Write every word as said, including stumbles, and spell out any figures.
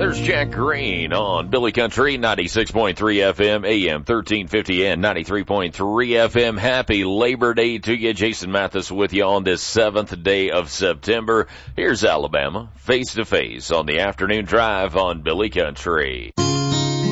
There's Jack Green on Billy Country, ninety-six point three F M, A M thirteen fifty and ninety-three point three F M. Happy Labor Day to you. Jason Mathis with you on this seventh day of September. Here's Alabama face to face on the afternoon drive on Billy Country.